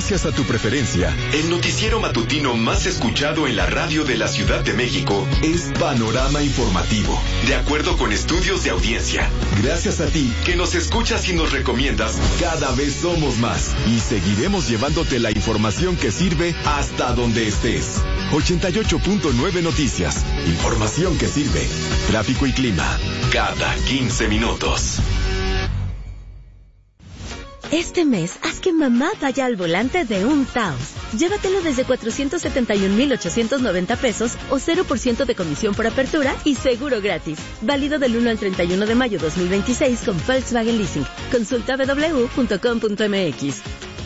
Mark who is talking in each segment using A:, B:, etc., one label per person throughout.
A: Gracias a tu preferencia, el noticiero matutino más escuchado en la radio de la Ciudad de México es Panorama Informativo, de acuerdo con estudios de audiencia. Gracias a ti, que nos escuchas y nos recomiendas, cada vez somos más y seguiremos llevándote la información que sirve hasta donde estés. 88.9 Noticias, información que sirve. Tráfico y clima, cada 15 minutos.
B: Este mes, haz que mamá vaya al volante de un Taos. Llévatelo desde 471,890 pesos o 0% de comisión por apertura y seguro gratis. Válido del 1 al 31 de mayo 2026 con Volkswagen Leasing. Consulta www.com.mx.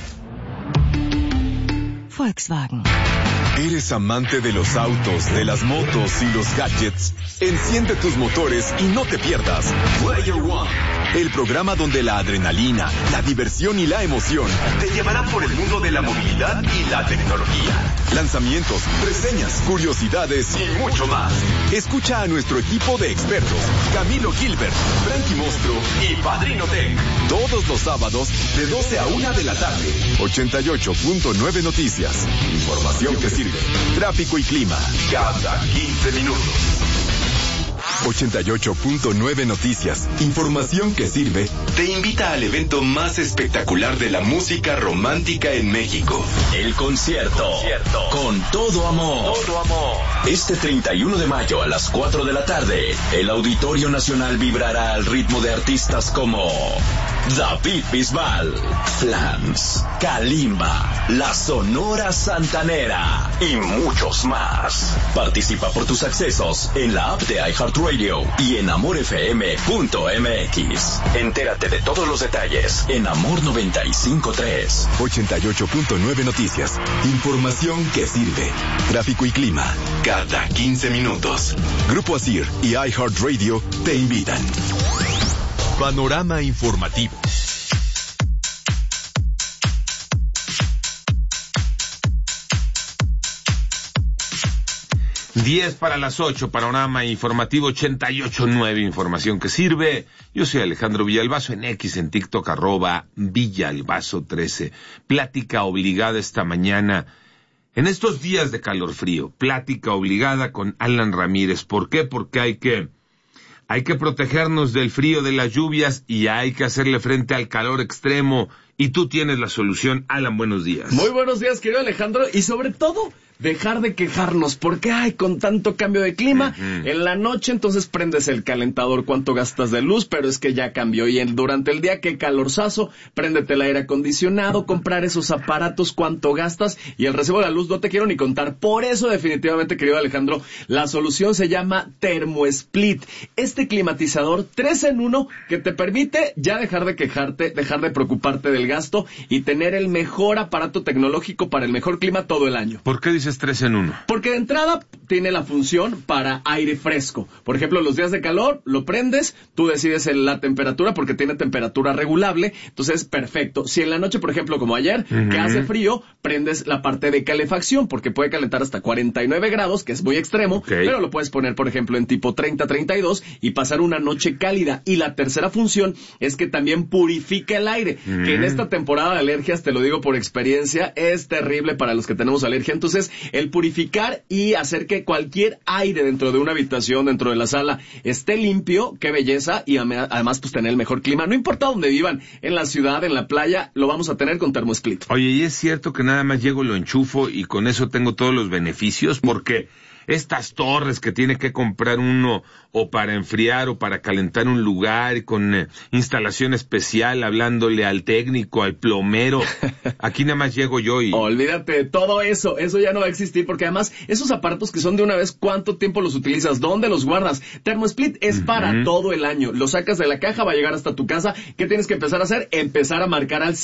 B: Volkswagen.
A: ¿Eres amante de los autos, de las motos y los gadgets? Enciende tus motores y no te pierdas Player One, el programa donde la adrenalina, la diversión y la emoción te llevarán por el mundo de la movilidad y la tecnología. Lanzamientos, reseñas, curiosidades y mucho más. Escucha a nuestro equipo de expertos, Camilo Gilbert, Frankie Monstruo y Padrino Tech, todos los sábados de 12 a 1 de la tarde. 88.9 Noticias, información que sirve. Tráfico y clima, cada 15 minutos. 88.9 Noticias, información que sirve, te invita al evento más espectacular de la música romántica en México. El concierto. Con todo amor. Este 31 de mayo a las 4 de la tarde, el Auditorio Nacional vibrará al ritmo de artistas como David Bisbal, Flans, Kalimba, La Sonora Santanera y muchos más. Participa por tus accesos en la app de iHeartRadio y en amorfm.mx. Entérate de todos los detalles en Amor 95.3. 88.9 Noticias, información que sirve. Tráfico y clima, cada 15 minutos. Grupo Asir y iHeartRadio te invitan. Panorama informativo.
C: 10 para las 8, panorama informativo 88.9, información que sirve. Yo soy Alejandro Villalbazo, en X, en TikTok, @Villalbazo13. Plática obligada esta mañana, en estos días de calor frío. Plática obligada con Alan Ramírez. ¿Por qué? Porque hay que protegernos del frío, de las lluvias, y hay que hacerle frente al calor extremo. Y tú tienes la solución. Alan, buenos días.
D: Muy buenos días, querido Alejandro, y sobre todo, dejar de quejarnos, porque con tanto cambio de clima, en la noche entonces prendes el calentador, cuánto gastas de luz, pero es que ya cambió, y durante el día, qué calorzazo, préndete el aire acondicionado, comprar esos aparatos, cuánto gastas, y el recibo de la luz no te quiero ni contar. Por eso, definitivamente, querido Alejandro, la solución se llama ThermoSplit, este climatizador 3 en 1 que te permite ya dejar de quejarte, dejar de preocuparte del gasto y tener el mejor aparato tecnológico para el mejor clima todo el año.
C: ¿Por qué dices 3 en 1?
D: Porque de entrada tiene la función para aire fresco. Por ejemplo, los días de calor lo prendes, tú decides la temperatura porque tiene temperatura regulable, entonces perfecto. Si en la noche, por ejemplo, como ayer, que hace frío, prendes la parte de calefacción porque puede calentar hasta 49 grados, que es muy extremo, pero lo puedes poner, por ejemplo, en tipo 30-32 y pasar una noche cálida. Y la tercera función es que también purifica el aire, que en esta temporada de alergias, te lo digo por experiencia, es terrible para los que tenemos alergia. Entonces, el purificar y hacer que cualquier aire dentro de una habitación, dentro de la sala, esté limpio, qué belleza, y además pues tener el mejor clima. No importa dónde vivan, en la ciudad, en la playa, lo vamos a tener con ThermoSplit.
C: Oye, ¿y es cierto que nada más llego, lo enchufo y con eso tengo todos los beneficios? Porque estas torres que tiene que comprar uno o para enfriar o para calentar un lugar con instalación especial, hablándole al técnico, al plomero, aquí nada más llego yo y...
D: Olvídate de todo eso ya no va a existir, porque además esos aparatos que son de una vez, ¿cuánto tiempo los utilizas? ¿Dónde los guardas? ThermoSplit es para todo el año, lo sacas de la caja, va a llegar hasta tu casa. ¿Qué tienes que empezar a hacer? Empezar a marcar al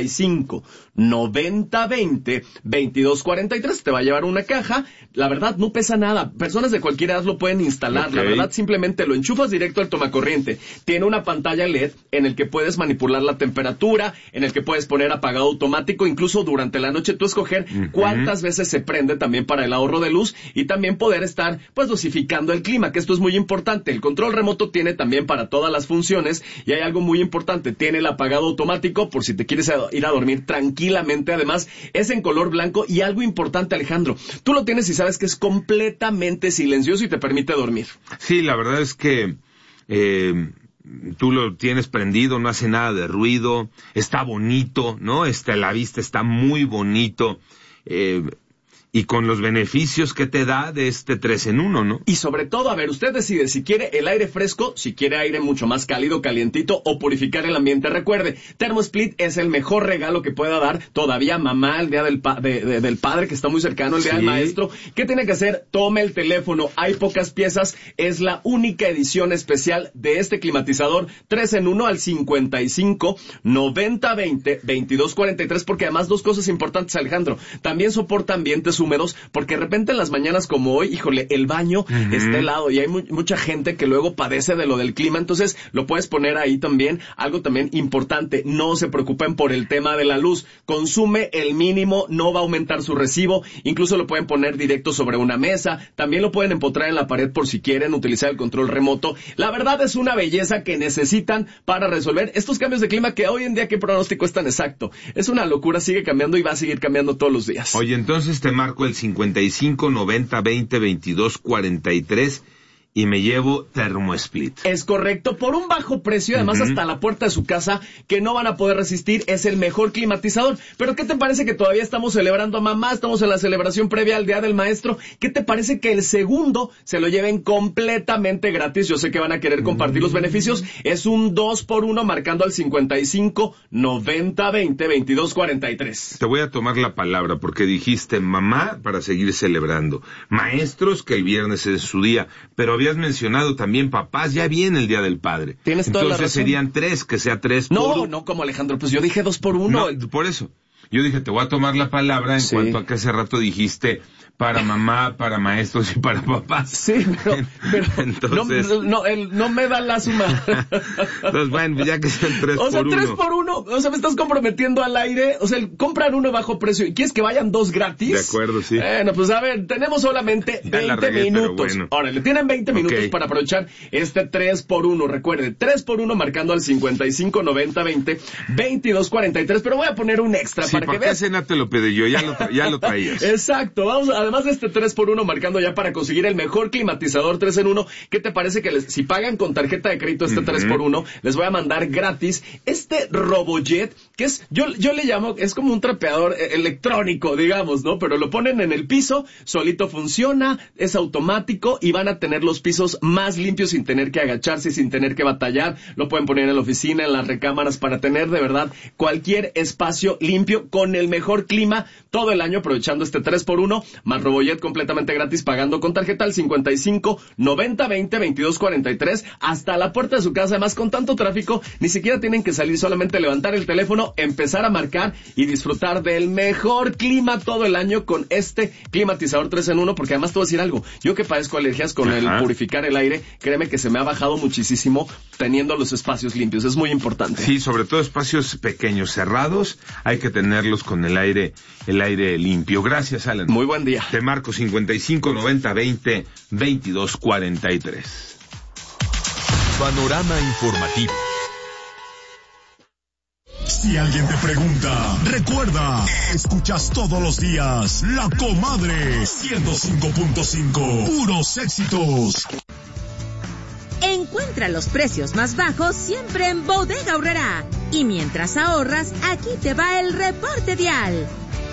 D: 55 90 20 22 43, te va a llevar una caja. La verdad, no pesa nada. Personas de cualquier edad lo pueden instalar.
C: Okay.
D: La verdad, simplemente lo enchufas directo al tomacorriente. Tiene una pantalla LED en el que puedes manipular la temperatura, en el que puedes poner apagado automático, incluso durante la noche tú escoger cuántas veces se prende también para el ahorro de luz y también poder estar pues dosificando el clima, que esto es muy importante. El control remoto tiene también para todas las funciones y hay algo muy importante, tiene el apagado automático por si te quieres ir a dormir tranquilamente. Además, es en color blanco y algo importante, Alejandro, tú lo tienes y sabes que es completamente silencioso y te permite dormir.
C: Sí, la verdad es que tú lo tienes prendido, no hace nada de ruido, está bonito, ¿no? La vista está muy bonito. Y con los beneficios que te da de este 3 en 1, ¿no?
D: Y sobre todo, a ver, usted decide si quiere el aire fresco, si quiere aire mucho más cálido, calientito o purificar el ambiente. Recuerde, ThermoSplit es el mejor regalo que pueda dar todavía mamá el día del padre, que está muy cercano, el día del maestro. ¿Qué tiene que hacer? Tome el teléfono, hay pocas piezas, es la única edición especial de este climatizador 3 en 1 al 55 90 20 22 43, porque además dos cosas importantes, Alejandro, también soporta ambientes húmedos, porque de repente en las mañanas como hoy, híjole, el baño está helado y hay mucha gente que luego padece de lo del clima, entonces lo puedes poner ahí también. Algo también importante, no se preocupen por el tema de la luz, consume el mínimo, no va a aumentar su recibo, incluso lo pueden poner directo sobre una mesa, también lo pueden empotrar en la pared por si quieren utilizar el control remoto. La verdad es una belleza que necesitan para resolver estos cambios de clima que hoy en día, ¿qué pronóstico es tan exacto? Es una locura, sigue cambiando y va a seguir cambiando todos los días.
C: Oye, entonces te marco el 55 90 20 22 43 y me llevo ThermoSplit.
D: Es correcto, por un bajo precio, además hasta la puerta de su casa, que no van a poder resistir. Es el mejor climatizador. Pero ¿qué te parece que todavía estamos celebrando a mamá? Estamos en la celebración previa al Día del Maestro. ¿Qué te parece que el segundo se lo lleven completamente gratis? Yo sé que van a querer compartir los beneficios. Es un 2x1 marcando al 55 90 20 22 43.
C: Te voy a tomar la palabra porque dijiste mamá para seguir celebrando, maestros que el viernes es su día, pero habías mencionado también papás, ya viene el Día del Padre.
D: Tienes toda la razón.
C: Entonces serían 3, que sea 3 por 1.
D: No, como Alejandro, pues yo dije 2x1.
C: No, por eso. Yo dije, te voy a tomar la palabra en cuanto a que hace rato dijiste para mamá, para maestros y para papás.
D: Sí, pero
C: entonces,
D: no me da la suma.
C: Entonces, bueno, ya que sean 3
D: por 1. O sea,
C: 1.
D: 3 por 1, o sea, me estás comprometiendo al aire. O sea, compran uno bajo precio y quieres que vayan 2 gratis.
C: De acuerdo, sí.
D: Bueno, pues a ver, tenemos solamente 20 minutos. Bueno. Órale, tienen 20 minutos para aprovechar este 3 por 1. Recuerde, 3 por 1 marcando al 55 90 20 22 43. Pero voy a poner un extra para que veas.
C: Cena te lo pedí yo, ya lo traías.
D: Exacto, vamos, además de este 3 por 1 marcando ya para conseguir el mejor climatizador 3 en 1, ¿qué te parece que si pagan con tarjeta de crédito este 3 por 1, les voy a mandar gratis este RoboJet, que es, yo le llamo, es como un trapeador electrónico, digamos, ¿no? Pero lo ponen en el piso, solito funciona, es automático y van a tener los pisos más limpios sin tener que agacharse, sin tener que batallar. Lo pueden poner en la oficina, en las recámaras, para tener de verdad cualquier espacio limpio con el mejor clima todo el año, aprovechando este 3 por 1 más RoboJet completamente gratis, pagando con tarjeta al 55 90 20 22 43 hasta la puerta de su casa. Además, con tanto tráfico, ni siquiera tienen que salir, solamente levantar el teléfono, empezar a marcar y disfrutar del mejor clima todo el año con este climatizador 3 en 1, porque además te voy a decir algo, yo que padezco alergias con el purificar el aire, créeme que se me ha bajado muchísimo teniendo los espacios limpios, es muy importante.
C: Sí, sobre todo espacios pequeños, cerrados, hay que tenerlos con el aire limpio. Gracias, Alan.
D: Muy buen día.
C: Te marco 55 90 20 22 43.
A: Panorama informativo.
E: Si alguien te pregunta, recuerda, escuchas todos los días La Comadre 105.5, puros éxitos.
B: Encuentra los precios más bajos siempre en Bodega Aurrerá. Y mientras ahorras, aquí te va el reporte vial.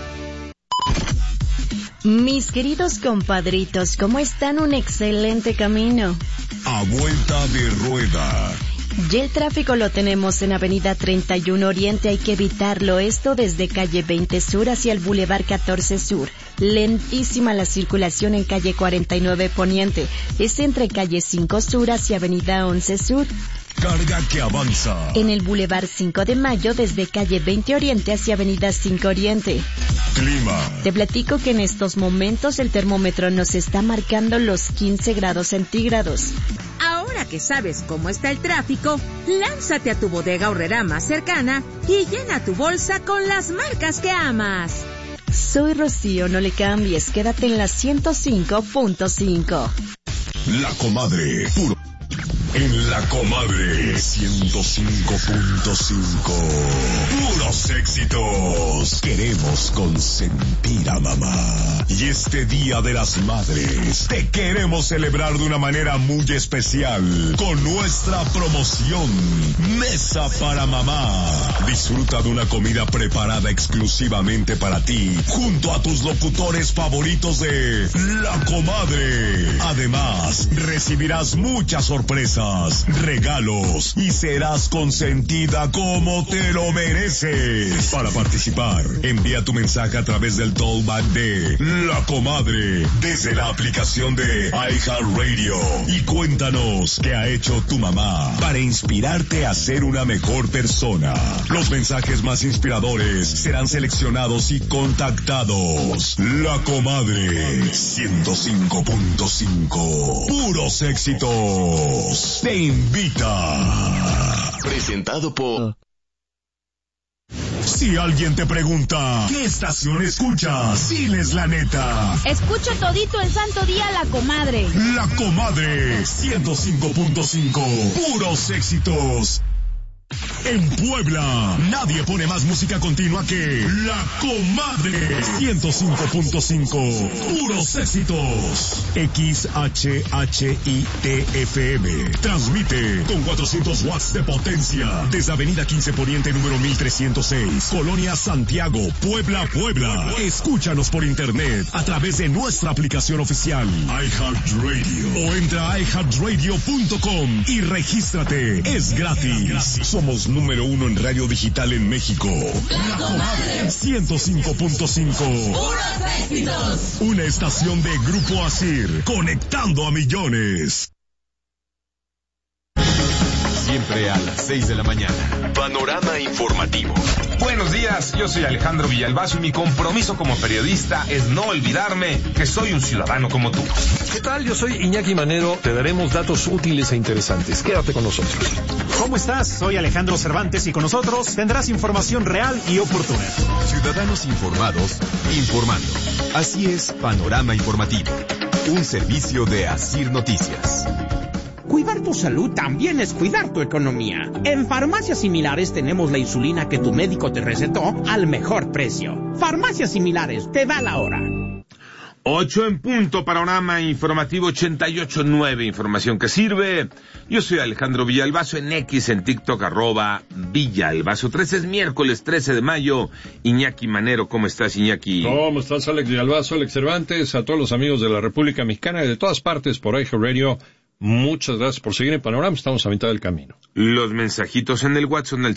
B: Mis queridos compadritos, ¿cómo están? Un excelente camino.
E: A vuelta de rueda.
B: Ya el tráfico lo tenemos en Avenida 31 Oriente, hay que evitarlo. Esto desde calle 20 Sur hacia el Boulevard 14 Sur. Lentísima la circulación en calle 49 Poniente. Es entre calle 5 Sur hacia Avenida 11 Sur.
E: Carga que avanza.
B: En el Boulevard 5 de Mayo desde calle 20 Oriente hacia Avenida 5 Oriente.
E: clima.
B: Te platico que en estos momentos el termómetro nos está marcando los 15 grados centígrados.
F: Ahora que sabes cómo está el tráfico, lánzate a tu bodega Aurrerá más cercana y llena tu bolsa con las marcas que amas.
B: Soy Rocío, no le cambies, quédate en la 105.5.
E: La Comadre, puro. En La Comadre 105.5. Puros éxitos. Queremos consentir a mamá. Y este Día de las Madres te queremos celebrar de una manera muy especial con nuestra promoción Mesa para Mamá. Disfruta de una comida preparada exclusivamente para ti junto a tus locutores favoritos de La Comadre. Además, recibirás muchas sorpresas, regalos y serás consentida como te lo mereces. Para participar, envía tu mensaje a través del tollback de La Comadre desde la aplicación de iHeartRadio y cuéntanos qué ha hecho tu mamá para inspirarte a ser una mejor persona. Los mensajes más inspiradores serán seleccionados y contactados. La Comadre 105.5. Puros éxitos. Te invita.
A: Presentado por...
E: Si alguien te pregunta, ¿qué estación escuchas? Diles la neta.
G: Escucho todito el santo día La Comadre.
E: La Comadre 105.5. Puros éxitos. En Puebla, nadie pone más música continua que La Comadre 105.5. Puros éxitos. XHHITFM. Transmite con 400 watts de potencia desde Avenida 15 Poniente número 1306, Colonia Santiago, Puebla, Puebla. Escúchanos por internet a través de nuestra aplicación oficial iHeartRadio o entra a iHeartRadio.com y regístrate. Es gratis. Somos número 1 en radio digital en México. La Comadre 105.5.
G: ¡Puros éxitos!
E: Una estación de Grupo Asir, conectando a millones.
A: Siempre a las 6 de la mañana. Panorama informativo.
C: Buenos días, yo soy Alejandro Villalbazo y mi compromiso como periodista es no olvidarme que soy un ciudadano como tú.
H: ¿Qué tal? Yo soy Iñaki Manero. Te daremos datos útiles e interesantes. Quédate con nosotros.
I: ¿Cómo estás? Soy Alejandro Cervantes y con nosotros tendrás información real y oportuna.
A: Ciudadanos informados, informando. Así es, Panorama Informativo. Un servicio de Asir Noticias.
J: Cuidar tu salud también es cuidar tu economía. En Farmacias Similares tenemos la insulina que tu médico te recetó al mejor precio. Farmacias Similares, te da la hora.
C: 8 en punto, Panorama Informativo 88.9, información que sirve. Yo soy Alejandro Villalbazo en X, en TikTok, @Villalbazo. 13 es miércoles 13 de mayo. Iñaki Manero, ¿cómo estás, Iñaki?
H: ¿Cómo estás, Alex Villalbazo, Alex Cervantes? A todos los amigos de la República Mexicana y de todas partes por iHeartRadio. Muchas gracias por seguir en Panorama, estamos a mitad del camino.
C: Los mensajitos en el WhatsApp son el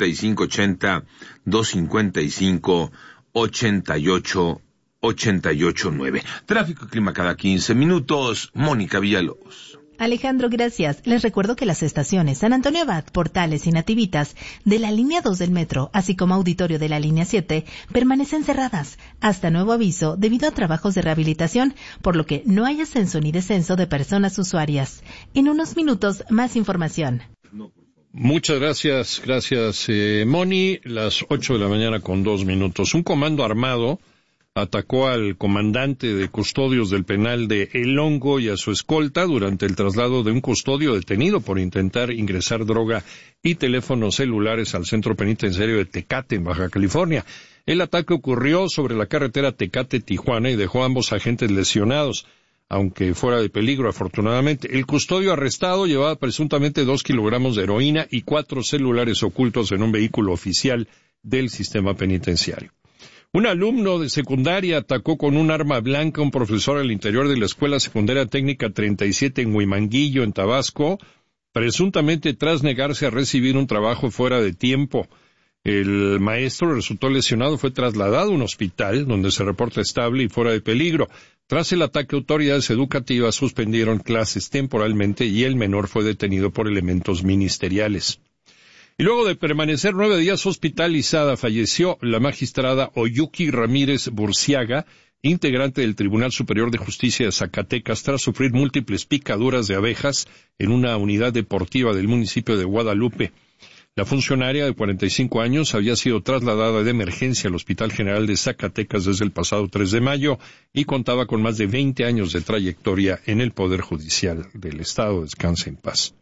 C: 5580-255-8889. Tráfico y clima cada 15 minutos. Mónica Villalobos.
K: Alejandro, gracias. Les recuerdo que las estaciones San Antonio Abad, Portales y Nativitas de la línea 2 del metro, así como auditorio de la línea 7, permanecen cerradas hasta nuevo aviso debido a trabajos de rehabilitación, por lo que no hay ascenso ni descenso de personas usuarias. En unos minutos, más información.
H: Muchas gracias, Moni. Las 8 de la mañana con 2 minutos. Un comando armado atacó al comandante de custodios del penal de El Hongo y a su escolta durante el traslado de un custodio detenido por intentar ingresar droga y teléfonos celulares al centro penitenciario de Tecate, en Baja California. El ataque ocurrió sobre la carretera Tecate-Tijuana y dejó a ambos agentes lesionados, aunque fuera de peligro, afortunadamente. El custodio arrestado llevaba presuntamente 2 kilogramos de heroína y 4 celulares ocultos en un vehículo oficial del sistema penitenciario. Un alumno de secundaria atacó con un arma blanca a un profesor al interior de la Escuela Secundaria Técnica 37 en Huimanguillo, en Tabasco, presuntamente tras negarse a recibir un trabajo fuera de tiempo. El maestro resultó lesionado, fue trasladado a un hospital donde se reporta estable y fuera de peligro. Tras el ataque, autoridades educativas suspendieron clases temporalmente y el menor fue detenido por elementos ministeriales. Y luego de permanecer 9 días hospitalizada, falleció la magistrada Oyuki Ramírez Burciaga, integrante del Tribunal Superior de Justicia de Zacatecas, tras sufrir múltiples picaduras de abejas en una unidad deportiva del municipio de Guadalupe. La funcionaria de 45 años había sido trasladada de emergencia al Hospital General de Zacatecas desde el pasado 3 de mayo y contaba con más de 20 años de trayectoria en el Poder Judicial del Estado. Descanse en paz.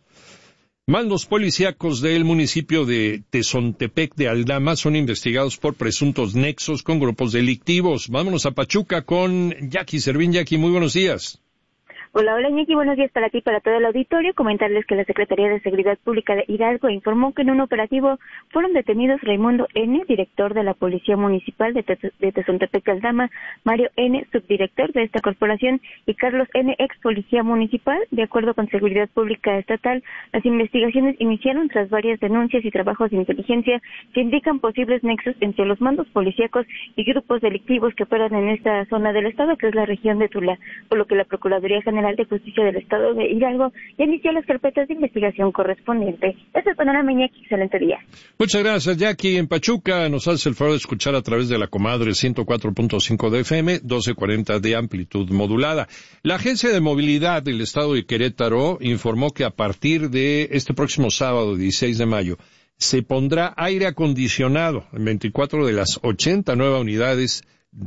H: Mandos policíacos del municipio de Tezontepec de Aldama son investigados por presuntos nexos con grupos delictivos. Vámonos a Pachuca con Jackie Servín. Jackie, muy buenos días.
L: Hola, Iñaki, buenos días para ti y para todo el auditorio. Comentarles que la Secretaría de Seguridad Pública de Hidalgo informó que en un operativo fueron detenidos Raimundo N., director de la Policía Municipal de Tezontepec de Aldama, Mario N., subdirector de esta corporación, y Carlos N., ex policía municipal. De acuerdo con Seguridad Pública Estatal, las investigaciones iniciaron tras varias denuncias y trabajos de inteligencia que indican posibles nexos entre los mandos policíacos y grupos delictivos que operan en esta zona del estado, que es la región de Tula, por lo que la Procuraduría General de Justicia del Estado de Hidalgo ya inició las carpetas de investigación correspondiente. Este es el panorama, Iñaki. Excelente día.
H: Muchas gracias, Jackie. En Pachuca nos hace el favor de escuchar a través de la comadre 104.5 de FM, 1240 de amplitud modulada. La Agencia de Movilidad del Estado de Querétaro informó que a partir de este próximo sábado, 16 de mayo, se pondrá aire acondicionado en 24 de las 80 nuevas unidades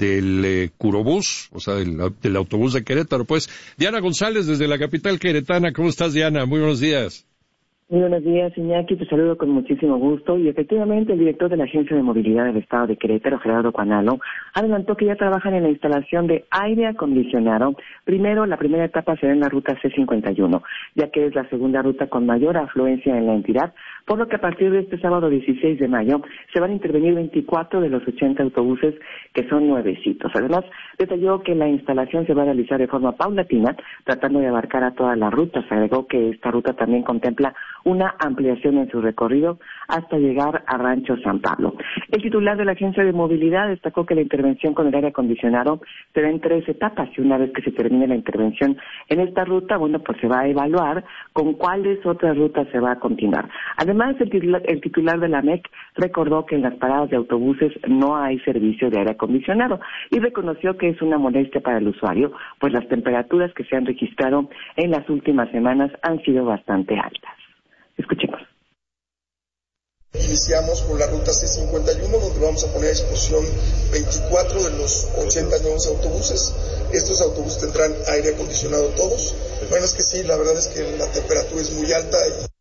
H: del Curobús, o sea, del autobús de Querétaro. Pues, Diana González, desde la capital queretana. ¿Cómo estás, Diana? Muy buenos días.
M: Muy buenos días, Iñaki. Te saludo con muchísimo gusto. Y efectivamente, el director de la Agencia de Movilidad del Estado de Querétaro, Gerardo Cuanalo, adelantó que ya trabajan en la instalación de aire acondicionado. Primero, la primera etapa será en la ruta C51, ya que es la segunda ruta con mayor afluencia en la entidad, por lo que a partir de este sábado 16 de mayo se van a intervenir 24 de los 80 autobuses, que son nuevecitos. Además, detalló que la instalación se va a realizar de forma paulatina, tratando de abarcar a todas las rutas. Agregó que esta ruta también contempla una ampliación en su recorrido hasta llegar a Rancho San Pablo. El titular de la Agencia de Movilidad destacó que la intervención con el aire acondicionado será en 3 etapas, y una vez que se termine la intervención en esta ruta, pues se va a evaluar con cuáles otras rutas se va a continuar. Además, el titular de la MEC recordó que en las paradas de autobuses no hay servicio de aire acondicionado y reconoció que es una molestia para el usuario, pues las temperaturas que se han registrado en las últimas semanas han sido bastante altas. Escuchemos.
N: Iniciamos con la ruta C51, donde vamos a poner a disposición 24 de los 80 nuevos autobuses. Estos autobuses tendrán aire acondicionado todos. Bueno, es que sí, la verdad es que la temperatura es muy alta.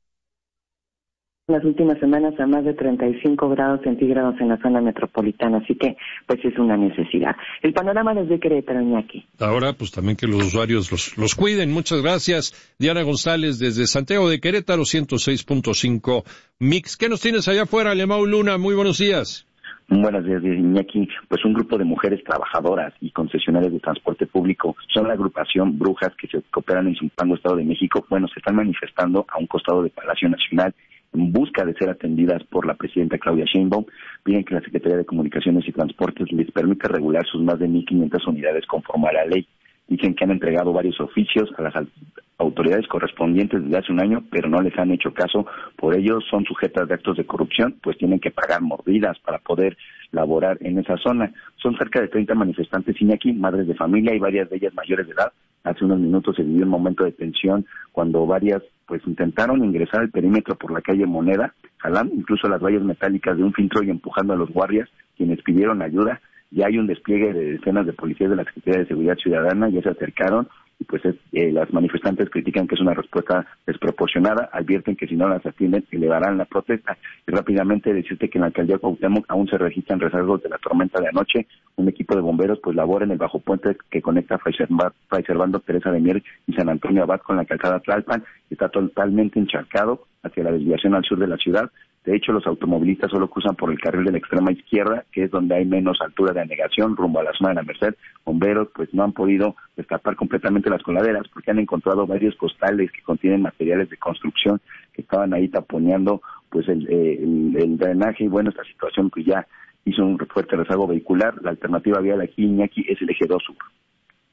M: En las últimas semanas a más de 35 grados centígrados en la zona metropolitana, así que pues es una necesidad. El panorama desde Querétaro, Iñaki.
H: Ahora pues también que los usuarios los cuiden. Muchas gracias, Diana González, desde Santiago de Querétaro, 106.5 Mix. ¿Qué nos tienes allá afuera, Alemão Luna? Muy buenos días.
O: Buenos días, Iñaki. Pues un grupo de mujeres trabajadoras y concesionarias de transporte público son la agrupación Brujas que operan en Zumpango, Estado de México. Bueno, se están manifestando a un costado de Palacio Nacional en busca de ser atendidas por la presidenta Claudia Sheinbaum. Piden que la Secretaría de Comunicaciones y Transportes les permita regular sus más de 1,500 unidades conforme a la ley. Dicen que han entregado varios oficios a las autoridades correspondientes desde hace un año, pero no les han hecho caso. Por ello son sujetas de actos de corrupción, pues tienen que pagar mordidas para poder laborar en esa zona. Son cerca de 30 manifestantes, Iñaki, madres de familia y varias de ellas mayores de edad. Hace unos minutos se vivió un momento de tensión cuando varias pues intentaron ingresar al perímetro por la calle Moneda, jalando incluso las vallas metálicas de un filtro y empujando a los guardias, quienes pidieron ayuda. Ya hay un despliegue de decenas de policías de la Secretaría de Seguridad Ciudadana, ya se acercaron y pues las manifestantes critican que es una respuesta desproporcionada, advierten que si no las atienden elevarán la protesta. Y rápidamente decirte que en la alcaldía de Cuauhtémoc aún se registran rezagos de la tormenta de anoche. Un equipo de bomberos pues labora en el bajo puente que conecta Fray Servando Teresa de Mier y San Antonio Abad con la calzada Tlalpan. Está totalmente encharcado hacia la desviación al sur de la ciudad. De hecho, los automovilistas solo cruzan por el carril de la extrema izquierda, que es donde hay menos altura de anegación, rumbo a la zona de la Merced. Bomberos pues no han podido destapar completamente las coladeras porque han encontrado varios costales que contienen materiales de construcción que estaban ahí taponeando pues el drenaje. Y bueno, esta situación pues ya hizo un fuerte rezago vehicular. La alternativa vial aquí, Iñaki, es el eje 2 sur.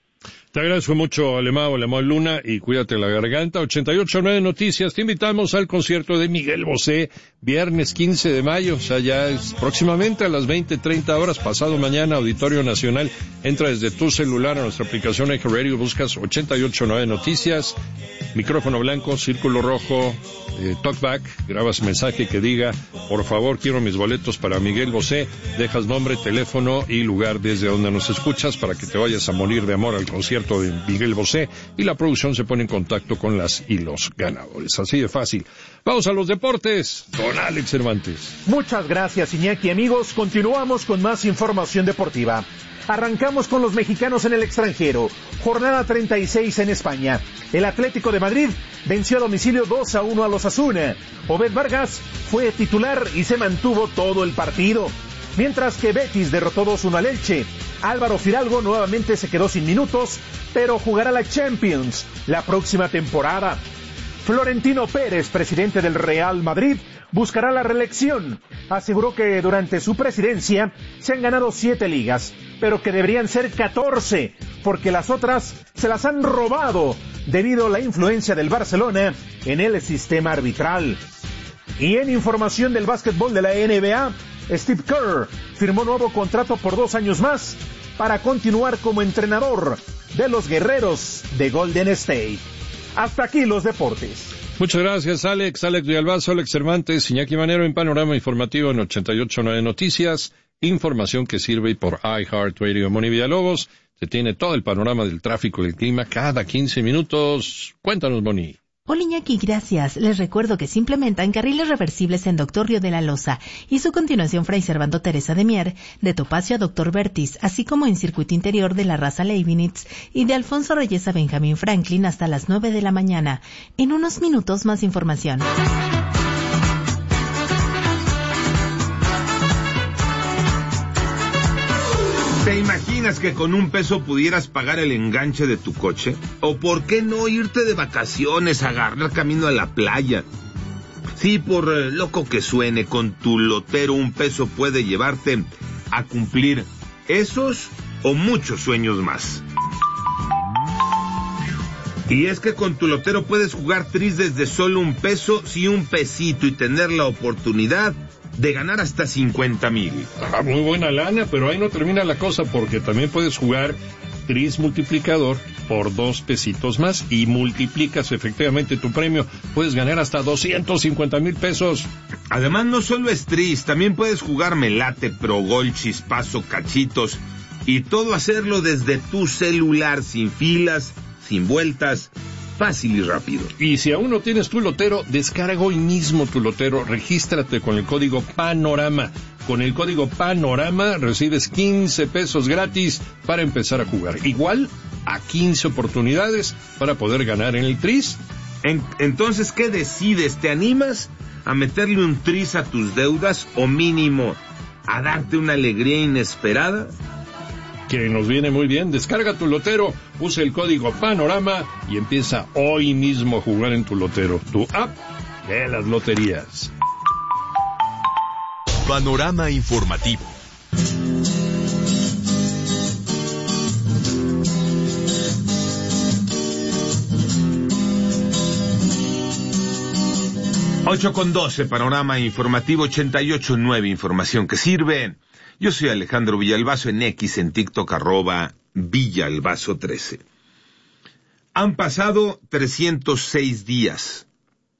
H: Te agradezco mucho, Alemão Luna, y cuídate la garganta. 88.9 Noticias, te invitamos al concierto de Miguel Bosé, viernes 15 de mayo, o sea, ya es próximamente a las 20:30 horas, pasado mañana, Auditorio Nacional. Entra desde tu celular a nuestra aplicación Echo Radio, buscas 88.9 Noticias, micrófono blanco, círculo rojo, talkback, grabas mensaje que diga, por favor, quiero mis boletos para Miguel Bosé, dejas nombre, teléfono y lugar desde donde nos escuchas para que te vayas a morir de amor al concierto de Miguel Bosé, y la producción se pone en contacto con las y los ganadores. Así de fácil. Vamos a los deportes con Alex Cervantes.
I: Muchas gracias, Iñaki. Amigos, continuamos con más información deportiva. Arrancamos con los mexicanos en el extranjero. Jornada 36 en España. El Atlético de Madrid venció a domicilio 2-1 a los Osasuna. Obed Vargas fue titular y se mantuvo todo el partido. Mientras que Betis derrotó 2-1 al Elche. Álvaro Fidalgo nuevamente se quedó sin minutos, pero jugará la Champions la próxima temporada. Florentino Pérez, presidente del Real Madrid, buscará la reelección. Aseguró que durante su presidencia se han ganado 7 ligas, pero que deberían ser 14, porque las otras se las han robado debido a la influencia del Barcelona en el sistema arbitral. Y en información del básquetbol de la NBA, Steve Kerr firmó nuevo contrato por 2 años más para continuar como entrenador de los Guerreros de Golden State. Hasta aquí los deportes.
H: Muchas gracias, Alex Villalbazo, Alex Cervantes, Iñaki Manero en Panorama Informativo en 88.9 Noticias, información que sirve por iHeartRadio. Moni Villalobos se tiene todo el panorama del tráfico y el clima cada 15 minutos. Cuéntanos, Moni.
K: Hola Iñaki, gracias. Les recuerdo que se implementan carriles reversibles en Doctor Río de la Loza y su continuación Fray Servando Teresa de Mier, de Topacio a Doctor Bertis, así como en circuito interior de la Raza Leibniz y de Alfonso Reyes a Benjamín Franklin hasta las 9 de la mañana. En unos minutos más información.
C: ¿Te imaginas que con $1 pudieras pagar el enganche de tu coche? ¿O por qué no irte de vacaciones, agarrar camino a la playa? Sí, por loco que suene, con tu lotero $1 puede llevarte a cumplir esos o muchos sueños más. Y es que con tu lotero puedes jugar tris desde solo $1, sí, $1 y tener la oportunidad de ganar hasta 50,000.
H: Muy buena lana, pero ahí no termina la cosa, porque también puedes jugar tris multiplicador por $2 más y multiplicas efectivamente tu premio. Puedes ganar hasta 250,000 pesos.
C: Además, no solo es tris, también puedes jugar melate, pro gol, chispazo, cachitos y todo hacerlo desde tu celular, sin filas, sin vueltas, fácil y rápido.
H: Y si aún no tienes tu lotero, descarga hoy mismo tu lotero, regístrate con el código PANORAMA. Con el código PANORAMA recibes $15 gratis para empezar a jugar. Igual a 15 oportunidades para poder ganar en el tris.
C: Entonces, ¿qué decides? ¿Te animas a meterle un tris a tus deudas o mínimo a darte una alegría inesperada?
H: Que nos viene muy bien. Descarga tu lotero, usa el código PANORAMA y empieza hoy mismo a jugar en tu lotero, tu app de las loterías.
A: Panorama informativo.
C: Ocho con 12, Panorama informativo 88.9, información que sirve. Yo soy Alejandro Villalbazo en X, en TikTok, @Villalbazo13. Han pasado 306 días,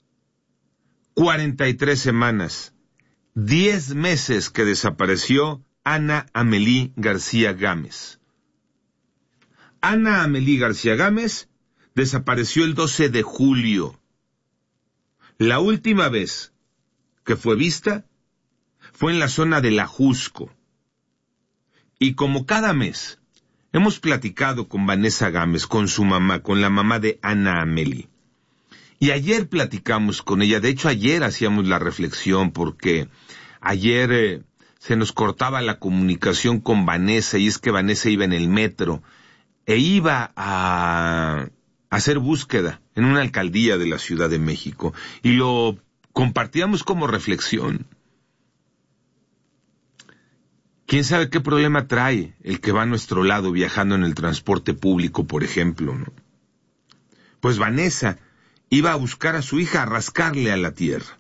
C: 43 semanas, 10 meses que desapareció Ana Amelí García Gámez. Ana Amelí García Gámez desapareció el 12 de julio. La última vez que fue vista fue en la zona de La Jusco. Y como cada mes, hemos platicado con Vanessa Gámez, con su mamá, con la mamá de Ana Amelí. Y ayer platicamos con ella, de hecho ayer hacíamos la reflexión porque ayer se nos cortaba la comunicación con Vanessa, y es que Vanessa iba en el metro e iba a hacer búsqueda en una alcaldía de la Ciudad de México y lo compartíamos como reflexión. ¿Quién sabe qué problema trae el que va a nuestro lado viajando en el transporte público, por ejemplo, ¿no? Pues Vanessa iba a buscar a su hija, a rascarle a la tierra.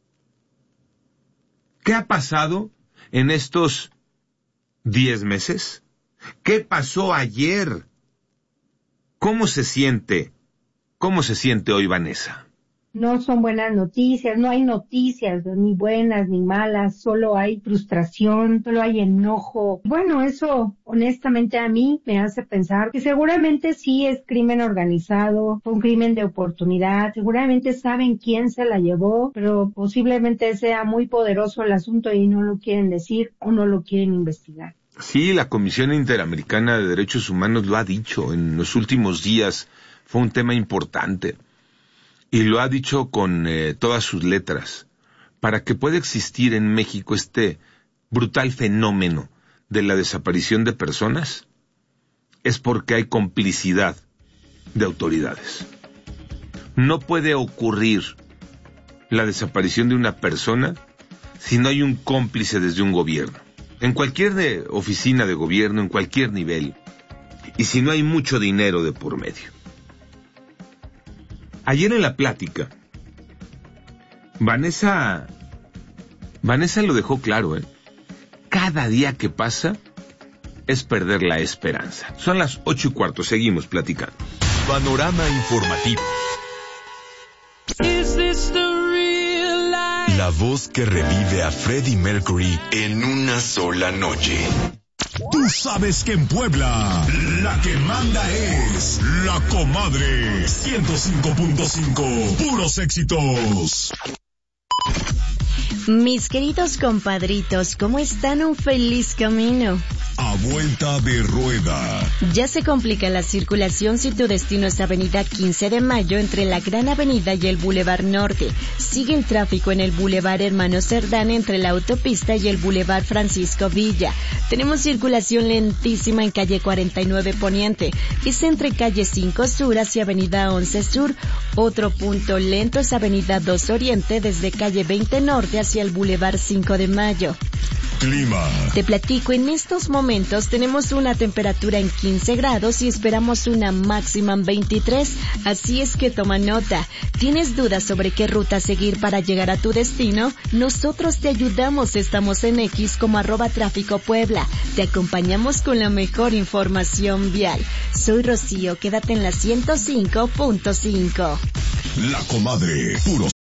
C: ¿Qué ha pasado en estos 10 meses? ¿Qué pasó ayer? ¿Cómo se siente? ¿Cómo se siente hoy Vanessa?
P: No son buenas noticias, no hay noticias ni buenas ni malas, solo hay frustración, solo hay enojo. Bueno, eso honestamente a mí me hace pensar que seguramente sí es crimen organizado, fue un crimen de oportunidad, seguramente saben quién se la llevó, pero posiblemente sea muy poderoso el asunto y no lo quieren decir o no lo quieren investigar.
C: Sí, la Comisión Interamericana de Derechos Humanos lo ha dicho en los últimos días, fue un tema importante. Y lo ha dicho con todas sus letras. Para que pueda existir en México este brutal fenómeno de la desaparición de personas, es porque hay complicidad de autoridades. No puede ocurrir la desaparición de una persona si no hay un cómplice desde un gobierno. En cualquier oficina de gobierno, en cualquier nivel. Y si no hay mucho dinero de por medio. Ayer en la plática, Vanessa lo dejó claro, ¿eh? Cada día que pasa es perder la esperanza. Son las 8:15, seguimos platicando.
A: Panorama informativo. La voz que revive a Freddie Mercury en una sola noche.
E: Tú sabes que en Puebla, la que manda es La Comadre 105.5, puros éxitos.
B: Mis queridos compadritos, ¿cómo están? Un feliz camino.
E: A vuelta de rueda.
B: Ya se complica la circulación si tu destino es Avenida 15 de Mayo entre la Gran Avenida y el Boulevard Norte. Sigue el tráfico en el Boulevard Hermano Cerdán entre la autopista y el Boulevard Francisco Villa. Tenemos circulación lentísima en calle 49 Poniente. Es entre calle 5 Sur hacia Avenida 11 Sur. Otro punto lento es Avenida 2 Oriente desde calle 20 Norte hacia el Boulevard 5 de Mayo.
E: Clima.
B: Te platico, en estos momentos tenemos una temperatura en 15 grados y esperamos una máxima en 23, así es que toma nota. ¿Tienes dudas sobre qué ruta seguir para llegar a tu destino? Nosotros te ayudamos, estamos en X como @tráfico Puebla. Te acompañamos con la mejor información vial. Soy Rocío, quédate en la 105.5.
E: La Comadre, puros